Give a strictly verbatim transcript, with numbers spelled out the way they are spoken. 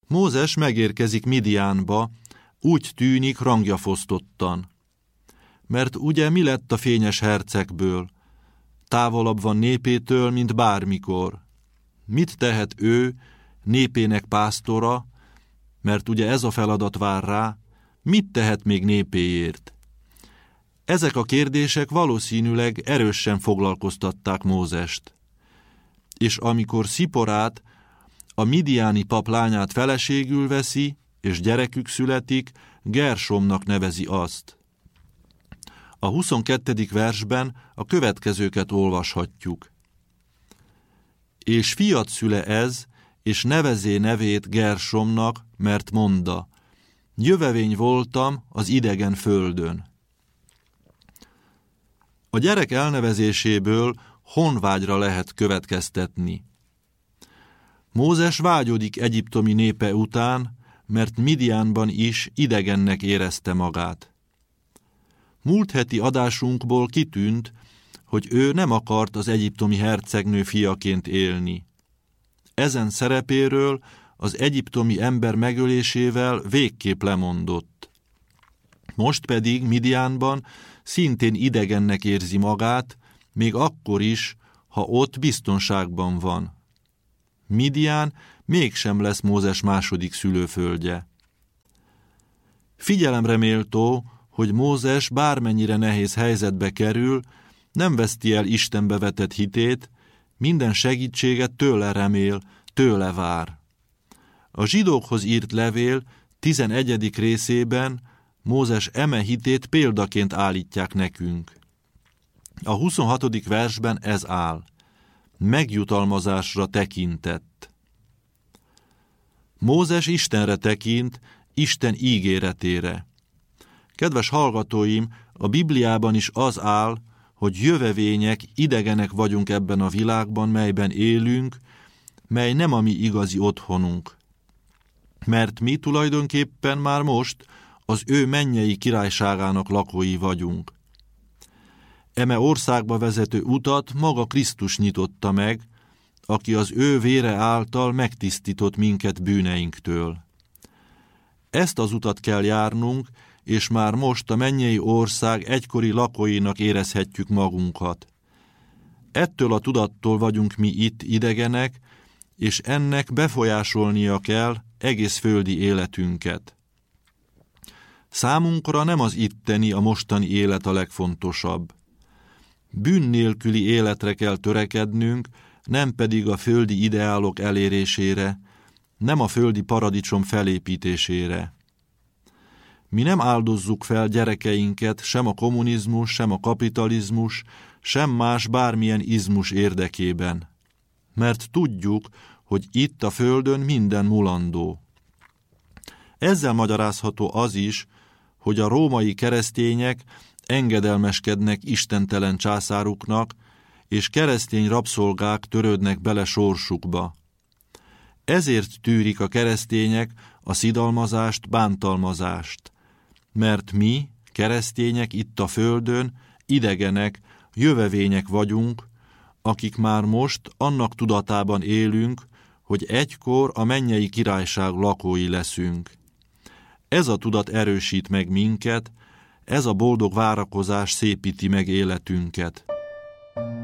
Mózes megérkezik Midiánba, úgy tűnik rangjafosztottan. Mert ugye mi lett a fényes hercegből? Távolabb van népétől, mint bármikor. Mit tehet ő, népének pásztora, mert ugye ez a feladat vár rá, mit tehet még népéért? Ezek a kérdések valószínűleg erősen foglalkoztatták Mózest. És amikor Sziporát, a midiáni pap lányát feleségül veszi, és gyerekük születik, Gersomnak nevezi azt. A huszonkettedik versben a következőket olvashatjuk. És fiat szüle ez, és nevezé nevét Gersomnak, mert mondta, jövevény voltam az idegen földön. A gyerek elnevezéséből honvágyra lehet következtetni. Mózes vágyodik egyiptomi népe után, mert Midiánban is idegennek érezte magát. Múlt heti adásunkból kitűnt, hogy ő nem akart az egyiptomi hercegnő fiaként élni. Ezen szerepéről az egyiptomi ember megölésével végképp lemondott. Most pedig Midiánban szintén idegennek érzi magát, még akkor is, ha ott biztonságban van. Midián mégsem lesz Mózes második szülőföldje. Figyelemre méltó, hogy Mózes bármennyire nehéz helyzetbe kerül, nem veszti el Istenbe vetett hitét, minden segítséget tőle remél, tőle vár. A zsidókhoz írt levél tizenegyedik részében Mózes eme hitét példaként állítják nekünk. A huszonhatodik versben ez áll. Megjutalmazásra tekintett. Mózes Istenre tekint, Isten ígéretére. Kedves hallgatóim, a Bibliában is az áll, hogy jövevények, idegenek vagyunk ebben a világban, melyben élünk, mely nem a mi igazi otthonunk. Mert mi tulajdonképpen már most az ő mennyei királyságának lakói vagyunk. Eme országba vezető utat maga Krisztus nyitotta meg, aki az ő vére által megtisztított minket bűneinktől. Ezt az utat kell járnunk, és már most a mennyei ország egykori lakóinak érezhetjük magunkat. Ettől a tudattól vagyunk mi itt idegenek, és ennek befolyásolnia kell egész földi életünket. Számunkra nem az itteni, a mostani élet a legfontosabb. Bűn nélküli életre kell törekednünk, nem pedig a földi ideálok elérésére, nem a földi paradicsom felépítésére. Mi nem áldozzuk fel gyerekeinket sem a kommunizmus, sem a kapitalizmus, sem más bármilyen izmus érdekében. Mert tudjuk, hogy itt a földön minden mulandó. Ezzel magyarázható az is, hogy a római keresztények engedelmeskednek istentelen császáruknak, és keresztény rabszolgák törődnek bele sorsukba. Ezért tűrik a keresztények a szidalmazást, bántalmazást, mert mi, keresztények itt a földön, idegenek, jövevények vagyunk, akik már most annak tudatában élünk, hogy egykor a mennyei királyság lakói leszünk. Ez a tudat erősít meg minket, ez a boldog várakozás szépíti meg életünket.